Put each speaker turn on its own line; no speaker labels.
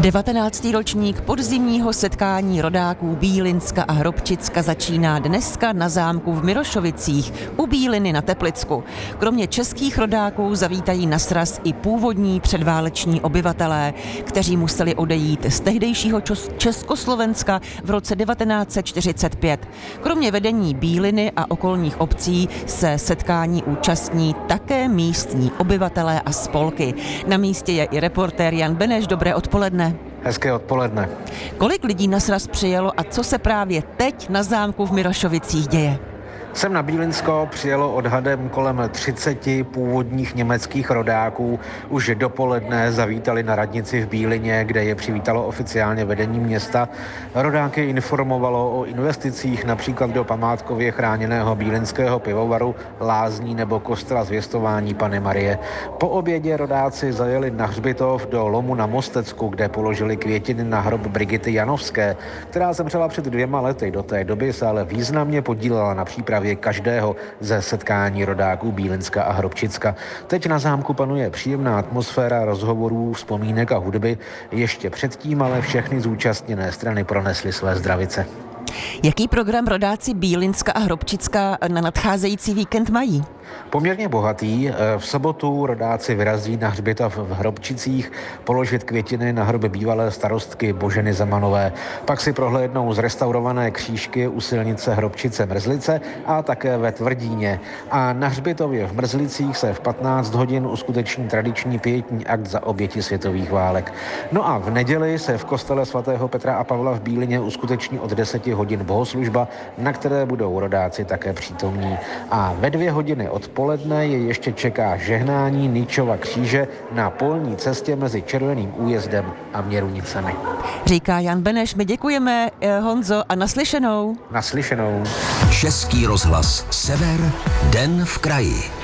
19. ročník podzimního setkání rodáků Bílinska a Hrobčicka začíná dneska na zámku v Mirošovicích u Bíliny na Teplicku. Kromě českých rodáků zavítají na sraz i původní předváleční obyvatelé, kteří museli odejít z tehdejšího Československa v roce 1945. Kromě vedení Bíliny a okolních obcí se setkání účastní také místní obyvatelé a spolky. Na místě je i reportér Jan Beneš. Dobré odpoledne.
Hezké odpoledne.
Kolik lidí na sraz přijelo a co se právě teď na zámku v Mirošovicích děje?
Sem na Bílinsko přijelo odhadem kolem 30 původních německých rodáků. Už dopoledne zavítali na radnici v Bílině, kde je přivítalo oficiálně vedení města. Rodáky informovalo o investicích například do památkově chráněného bílinského pivovaru, lázní nebo kostela Zvěstování Panny Marie. Po obědě rodáci zajeli na hřbitov do Lomu na Mostecku, kde položili květiny na hrob Brigity Janovské, která zemřela před 2 lety. Do té doby se ale významně podílela na přípravě každého ze setkání rodáků Bílinska a Hrobčicka. Teď na zámku panuje příjemná atmosféra rozhovorů, vzpomínek a hudby. Ještě předtím ale všechny zúčastněné strany pronesly své zdravice.
Jaký program rodáci Bílinska a Hrobčicka na nadcházející víkend mají?
Poměrně bohatý. V sobotu rodáci vyrazí na hřbitov v Hrobčicích položit květiny na hrob bývalé starostky Boženy Zemanové. Pak si prohlédnou zrestaurované křížky u silnice Hrobčice Mrzlice a také ve Tvrdíně. A na hřbitově v Mrzlicích se v 15 hodin uskuteční tradiční pietní akt za oběti světových válek. No a v neděli se v kostele svatého Petra a Pavla v Bílině uskuteční od 10 hodin bohoslužba, na které budou rodáci také přítomní. A ve 2 hodiny odpoledne je ještě čeká žehnání Nyčova kříže na polní cestě mezi Červeným újezdem a Měrunicemi.
Říká Jan Beneš. My děkujeme, Honzo, a naslyšenou.
Naslyšenou.
Český rozhlas Sever, den v kraji.